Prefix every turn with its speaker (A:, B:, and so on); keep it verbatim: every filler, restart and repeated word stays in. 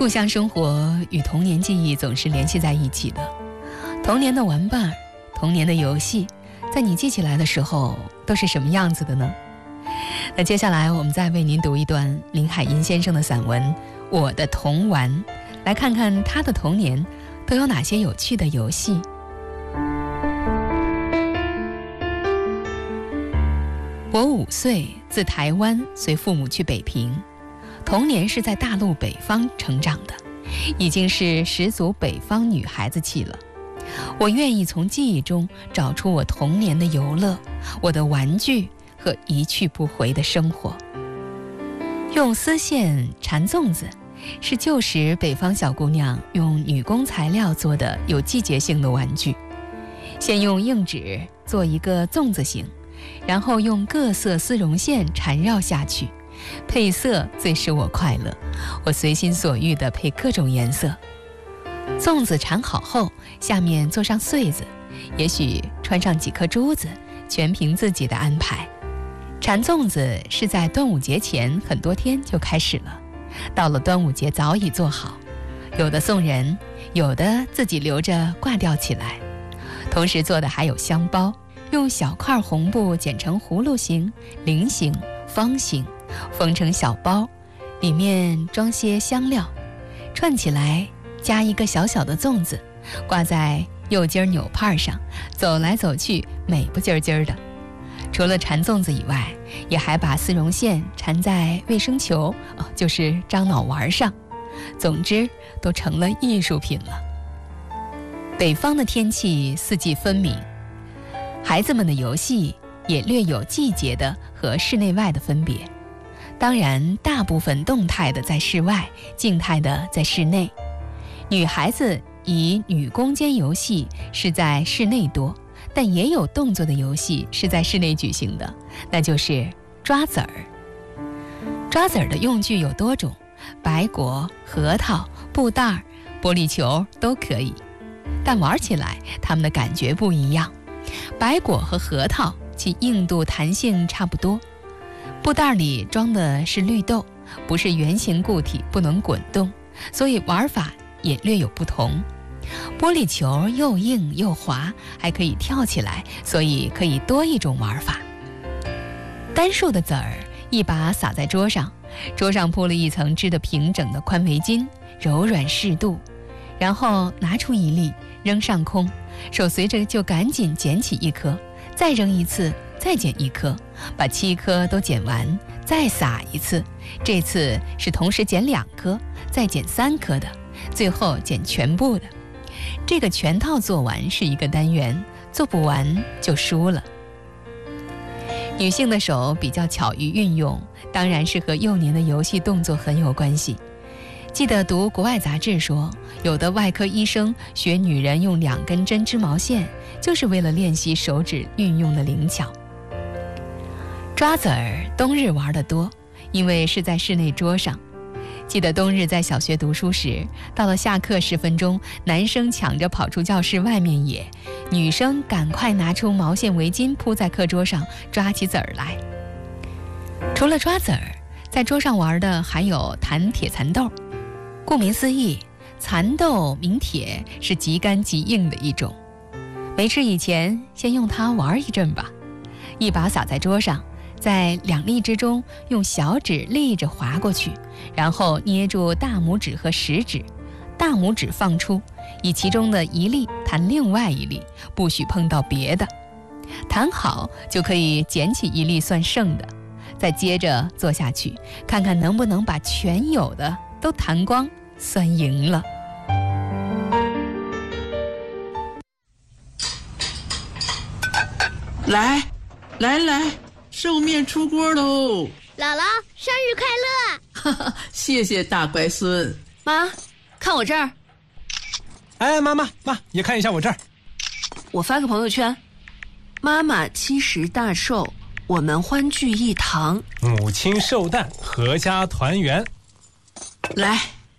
A: 故乡生活与童年记忆总是联系在一起的。童年的玩伴，童年的游戏，在你记起来的时候都是什么样子的呢？那接下来我们再为您读一段林海音先生的散文《我的童玩》，来看看他的童年都有哪些有趣的游戏。我五岁，自台湾随父母去北平，童年是在大陆北方成长的，已经是十足北方女孩子气了。我愿意从记忆中找出我童年的游乐，我的玩具和一去不回的生活。用丝线缠粽子，是旧时北方小姑娘用女工材料做的有季节性的玩具。先用硬纸做一个粽子形，然后用各色丝绒线缠绕下去，配色最使我快乐，我随心所欲地配各种颜色。粽子缠好后，下面做上穗子，也许穿上几颗珠子，全凭自己的安排。缠粽子是在端午节前很多天就开始了，到了端午节早已做好，有的送人，有的自己留着挂吊起来。同时做的还有香包，用小块红布剪成葫芦形、菱形、方形，缝成小包，里面装些香料，串起来加一个小小的粽子，挂在右襟纽帕上，走来走去美不劲儿劲儿的。除了缠粽子以外，也还把丝绒线缠在卫生球，哦，就是樟脑丸上。总之都成了艺术品了。北方的天气四季分明，孩子们的游戏也略有季节的和室内外的分别。当然大部分动态的在室外，静态的在室内。女孩子以女工间游戏是在室内多，但也有动作的游戏是在室内举行的，那就是抓子儿。抓子儿的用具有多种，白果、核桃、布袋、玻璃球都可以，但玩起来它们的感觉不一样。白果和核桃其硬度弹性差不多，布袋里装的是绿豆，不是圆形固体，不能滚动，所以玩法也略有不同。玻璃球又硬又滑，还可以跳起来，所以可以多一种玩法。单数的子儿一把撒在桌上，桌上铺了一层织得平整的宽围巾，柔软适度，然后拿出一粒扔上空，手随着就赶紧捡起一颗，再扔一次，再捡一颗，把七颗都捡完，再撒一次，这次是同时捡两颗，再捡三颗的，最后捡全部的。这个全套做完是一个单元，做不完就输了。女性的手比较巧于运用，当然是和幼年的游戏动作很有关系。记得读国外杂志说，有的外科医生学女人用两根针织毛线，就是为了练习手指运用的灵巧。抓子儿冬日玩得多，因为是在室内桌上。记得冬日在小学读书时，到了下课十分钟，男生抢着跑出教室外面野，女生赶快拿出毛线围巾铺在课桌上，抓起子儿来。除了抓子儿，在桌上玩的还有弹铁蚕豆。顾名思义，蚕豆名铁，是极干极硬的一种。没吃以前，先用它玩一阵吧。一把撒在桌上，在两粒之中用小指立着划过去，然后捏住大拇指和食指，大拇指放出，以其中的一粒弹另外一粒，不许碰到别的。弹好就可以捡起一粒算剩的，再接着做下去，看看能不能把全有的都弹光，算赢了。
B: 来来来，寿面出锅喽！
C: 姥姥生日快乐！
B: 哈哈，谢谢大乖孙。
D: 妈，看我这儿。
E: 哎，妈妈妈，也看一下我这儿。
D: 我发个朋友圈，妈妈七十大寿，我们欢聚一堂，
E: 母亲寿诞，阖家团圆。
B: 来，